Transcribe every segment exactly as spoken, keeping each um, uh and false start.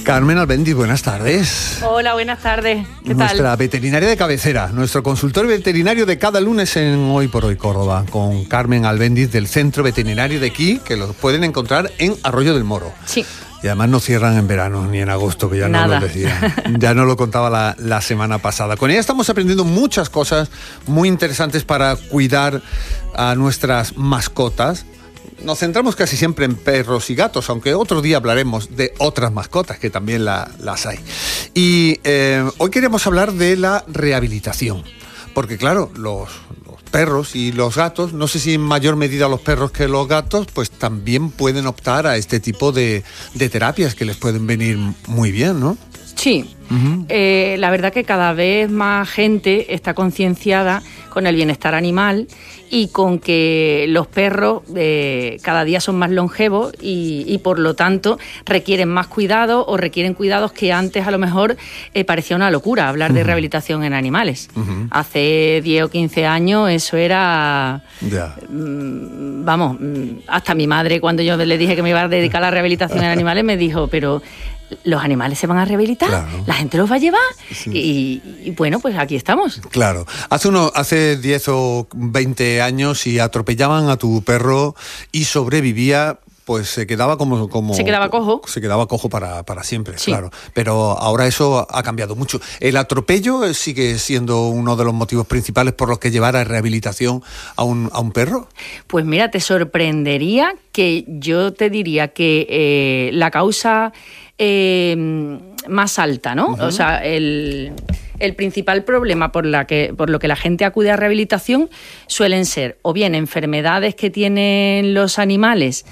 Carmen Albéndiz, buenas tardes. Hola, buenas tardes. ¿Qué tal? Nuestra veterinaria de cabecera, nuestro consultor veterinario de cada lunes en Hoy por Hoy Córdoba, con Carmen Albéndiz del Centro Veterinario de aquí, que lo pueden encontrar en Arroyo del Moro. Sí. Y además no cierran en verano ni en agosto, que ya no lo decía. Ya no lo contaba la, la semana pasada. Con ella estamos aprendiendo muchas cosas muy interesantes para cuidar a nuestras mascotas. Nos centramos casi siempre en perros y gatos, aunque otro día hablaremos de otras mascotas, que también la, las hay. Y eh, hoy queremos hablar de la rehabilitación, porque claro, los, los perros y los gatos, no sé si en mayor medida los perros que los gatos, pues también pueden optar a este tipo de, de terapias que les pueden venir muy bien, ¿no? Sí, uh-huh. eh, la verdad que cada vez más gente está concienciada con el bienestar animal y con que los perros eh, cada día son más longevos y, y por lo tanto requieren más cuidado o requieren cuidados que antes a lo mejor eh, parecía una locura hablar uh-huh. de rehabilitación en animales. Uh-huh. Hace diez o quince años eso era... Yeah. Mmm, vamos, hasta mi madre cuando yo le dije que me iba a dedicar a la rehabilitación en animales me dijo, pero... ¿los animales se van a rehabilitar? Claro. ¿La gente los va a llevar? Sí. Y, y bueno, pues aquí estamos. Claro. Hace uno, hace diez o veinte años, si atropellaban a tu perro y sobrevivía, pues se quedaba como... como se quedaba cojo. Se quedaba cojo para, para siempre, sí. Claro. Pero ahora eso ha cambiado mucho. ¿El atropello sigue siendo uno de los motivos principales por los que llevar a rehabilitación a un, a un perro? Pues mira, te sorprendería que yo te diría que eh, la causa... Eh, más alta, ¿no? Uh-huh. O sea, el, el principal problema por, la que, por lo que la gente acude a rehabilitación suelen ser o bien enfermedades que tienen los animales,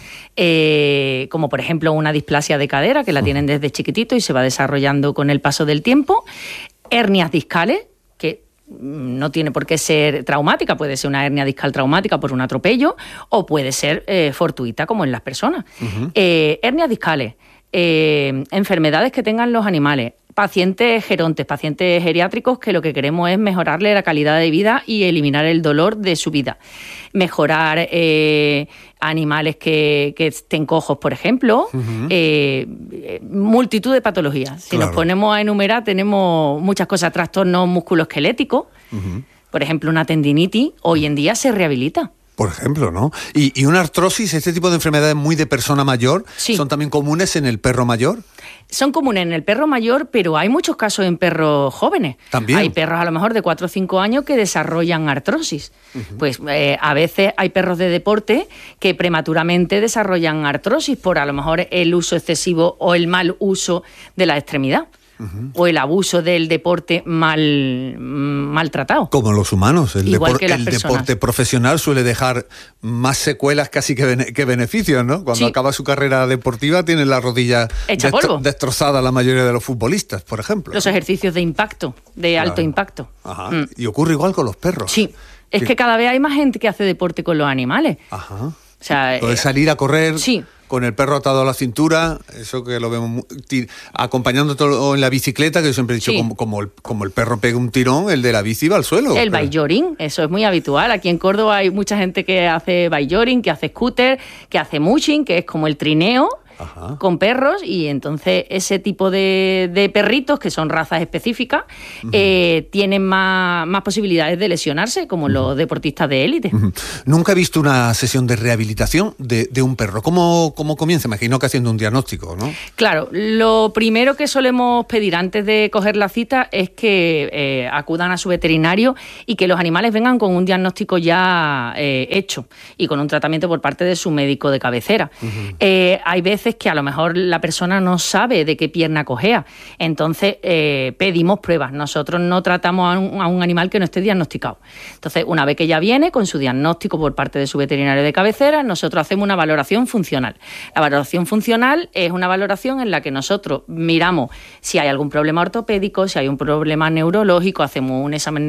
eh, como por ejemplo una displasia de cadera, que la uh-huh. tienen desde chiquitito y se va desarrollando con el paso del tiempo, hernias discales, que no tiene por qué ser traumática, puede ser una hernia discal traumática por un atropello o puede ser eh, fortuita como en las personas. Uh-huh. Eh, hernias discales, Eh, enfermedades que tengan los animales, pacientes gerontes, pacientes geriátricos que lo que queremos es mejorarle la calidad de vida y eliminar el dolor de su vida. Mejorar eh, animales que, que estén cojos, por ejemplo, uh-huh. eh, multitud de patologías. Si claro. nos ponemos a enumerar, tenemos muchas cosas, trastornos musculoesqueléticos, uh-huh. por ejemplo, una tendinitis, hoy en día se rehabilita. Por ejemplo, ¿no? Y, y una artrosis, este tipo de enfermedades muy de persona mayor, sí. ¿son también comunes en el perro mayor? Son comunes en el perro mayor, pero hay muchos casos en perros jóvenes. También. Hay perros a lo mejor de cuatro o cinco años que desarrollan artrosis. Uh-huh. Pues eh, a veces hay perros de deporte que prematuramente desarrollan artrosis por a lo mejor el uso excesivo o el mal uso de la extremidad. Uh-huh. O el abuso del deporte mal maltratado. Como los humanos, el, Igual depor- que las el personas. deporte profesional suele dejar más secuelas casi que, bene- que beneficios, ¿no? Cuando sí. acaba su carrera deportiva tiene la rodilla Hecha destro- polvo. destrozada la mayoría de los futbolistas, por ejemplo. Los ejercicios de impacto, de claro. alto impacto. Ajá. Mm. Y ocurre igual con los perros. Sí, es que... que cada vez hay más gente que hace deporte con los animales. Ajá. O sea, Entonces salir a correr... Sí. Con el perro atado a la cintura, eso que lo vemos, t- acompañando todo en la bicicleta, que yo siempre he dicho, sí. como, como, el, como el perro pega un tirón, el de la bici va al suelo. El bike-joring, eso es muy habitual. Aquí en Córdoba hay mucha gente que hace bike-joring, que hace scooter, que hace mushing, que es como el trineo. Ajá. Con perros, y entonces ese tipo de, de perritos, que son razas específicas, uh-huh. eh, tienen más, más posibilidades de lesionarse, como uh-huh. los deportistas de élite. Uh-huh. Nunca he visto una sesión de rehabilitación de, de un perro. ¿Cómo, cómo comienza? Imagino que haciendo un diagnóstico, ¿no? Claro, lo primero que solemos pedir antes de coger la cita es que eh, acudan a su veterinario y que los animales vengan con un diagnóstico ya eh, hecho y con un tratamiento por parte de su médico de cabecera. Uh-huh. Eh, hay veces que a lo mejor la persona no sabe de qué pierna cojea, entonces eh, pedimos pruebas. Nosotros no tratamos a un, a un animal que no esté diagnosticado. Entonces, una vez que ya viene con su diagnóstico por parte de su veterinario de cabecera, nosotros hacemos una valoración funcional. La valoración funcional es una valoración en la que nosotros miramos si hay algún problema ortopédico, si hay un problema neurológico, hacemos un examen